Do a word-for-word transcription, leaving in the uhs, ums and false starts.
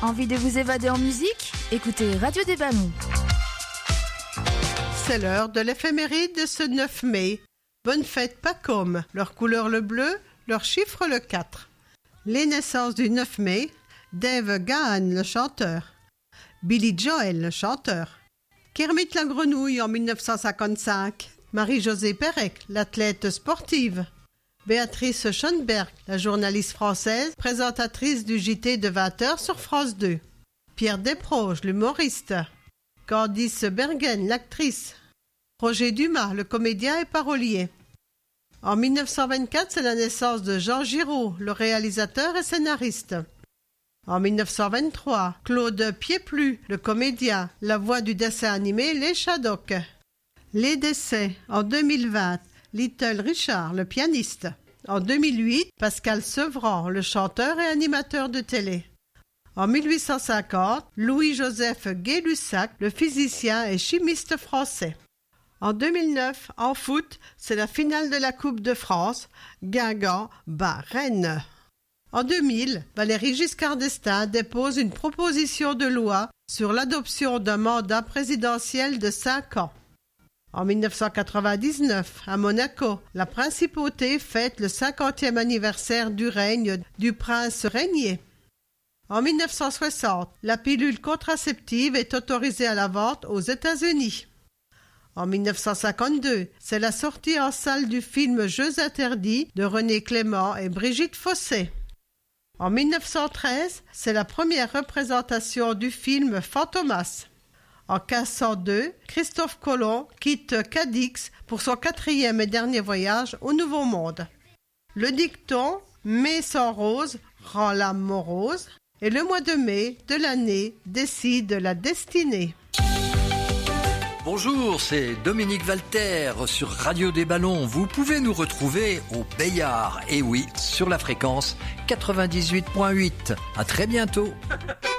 Envie de vous évader en musique? Écoutez Radio des Ballons. C'est l'heure de l'éphéméride de ce neuf mai. Bonne fête Pacôme, leur couleur le bleu, leur chiffre le quatre. Les naissances du neuf mai, Dave Gahan, le chanteur. Billy Joel, le chanteur. Kermit la grenouille en mille neuf cent cinquante-cinq. Marie-Josée Pérec, l'athlète sportive. Béatrice Schoenberg, la journaliste française, présentatrice du J T de vingt heures sur France deux. Pierre Desproges, l'humoriste. Candice Bergen, l'actrice. Roger Dumas, le comédien et parolier. En mille neuf cent vingt-quatre, c'est la naissance de Jean Giraud, le réalisateur et scénariste. En mille neuf cent vingt-trois, Claude Pieplu, le comédien, la voix du dessin animé Les Shadocks. Les décès, en deux mille vingt, Little Richard, le pianiste. En deux mille huit, Pascal Sevran, le chanteur et animateur de télé. En mille huit cent cinquante, Louis-Joseph Gay-Lussac, le physicien et chimiste français. En deux mille neuf, en foot, c'est la finale de la Coupe de France, Guingamp bat Rennes. En deux mille, Valéry Giscard d'Estaing dépose une proposition de loi sur l'adoption d'un mandat présidentiel de cinq ans. En mille neuf cent quatre-vingt-dix-neuf, à Monaco, la principauté fête le cinquantième anniversaire du règne du prince régnier. En mille neuf cent soixante, la pilule contraceptive est autorisée à la vente aux États-Unis. En mille neuf cent cinquante-deux, c'est la sortie en salle du film Jeux interdits de René Clément et Brigitte Fossé. En mille neuf cent treize, c'est la première représentation du film Fantomas. En quinze cent deux, Christophe Colomb quitte Cadix pour son quatrième et dernier voyage au Nouveau Monde. Le dicton « Mai sans rose rend l'âme morose » et le mois de mai de l'année décide la destinée. Bonjour, c'est Dominique Valter sur Radio des Ballons. Vous pouvez nous retrouver au Bayard, et oui, sur la fréquence quatre-vingt-dix-huit virgule huit. À très bientôt.